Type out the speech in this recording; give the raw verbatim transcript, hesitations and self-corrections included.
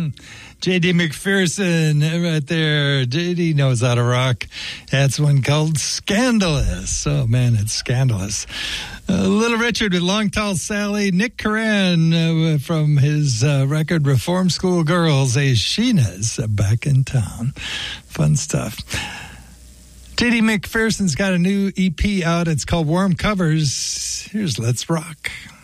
J D McPherson right there. J D knows how to rock. That's one called Scandalous. Oh, man, it's scandalous. Uh, Little Richard with Long Tall Sally. Nick Curran uh, from his uh, record Reform School Girls. A Sheena's back in town. Fun stuff. J D McPherson's got a new E P out. It's called Warm Covers. Here's Let's Rock.